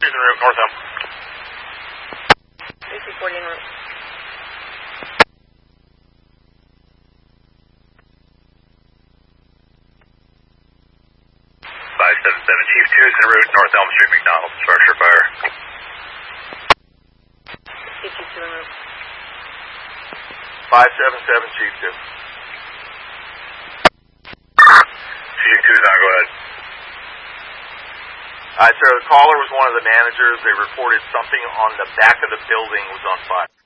en route, North Elm. AC-40 en route. 577 Chief 2 is en route, North Elm Street, McDonald. Structure fire. AC-2 en route. 577 Chief 2. Chief 2 is on, go ahead. Alright, sir, the caller was one of the managers. They reported something on the back of the building was on fire.